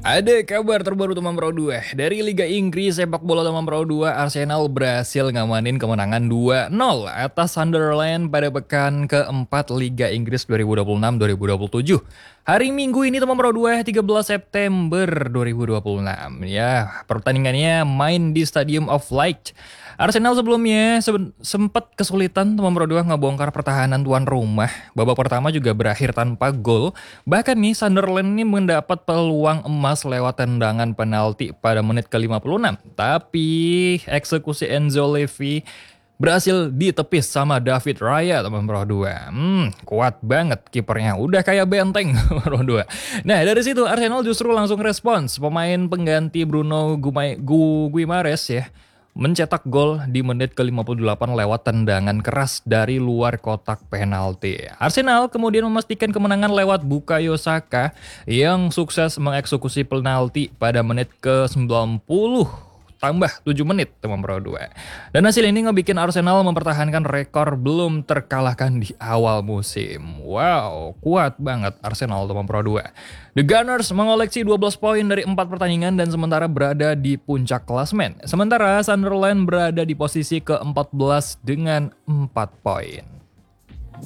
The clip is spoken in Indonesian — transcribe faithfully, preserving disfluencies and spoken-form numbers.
Ada kabar terbaru teman Pro dua. Dari Liga Inggris sepak bola teman Pro dua, Arsenal berhasil ngamanin kemenangan dua nol atas Sunderland pada pekan keempat Liga Inggris dua ribu dua puluh enam dua ribu dua puluh tujuh. Hari Minggu ini teman Pro dua, tiga belas September dua ribu dua puluh enam. Ya, pertandingannya main di Stadium of Light. Arsenal sebelumnya se- sempat kesulitan teman Pro dua ngebongkar pertahanan tuan rumah. Babak pertama juga berakhir tanpa gol. Bahkan nih Sunderland ini mendapat peluang emas lewat tendangan penalti pada menit ke lima puluh enam. Tapi eksekusi Enzo Levy berhasil ditepis sama David Raya teman Pro dua. Hmm, kuat banget kipernya. Udah kayak benteng Pro dua. Nah, dari situ Arsenal justru langsung respons. Pemain pengganti Bruno Gumai, Gu, Guimares ya mencetak gol di menit ke lima puluh delapan lewat tendangan keras dari luar kotak penalti. Arsenal kemudian memastikan kemenangan lewat Bukayo Saka yang sukses mengeksekusi penalti pada menit ke sembilan puluh tambah tujuh menit teman Pro dua. Dan hasil ini ngebikin Arsenal mempertahankan rekor belum terkalahkan di awal musim. Wow, kuat banget Arsenal teman Pro dua. The Gunners mengoleksi dua belas poin dari empat pertandingan dan sementara berada di puncak klasmen. Sementara Sunderland berada di posisi ke empat belas dengan empat poin.